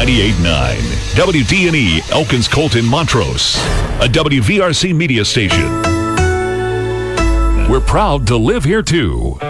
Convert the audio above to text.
98.9 WDNE Elkins Colton Montrose, a WVRC media station. We're proud to live here too.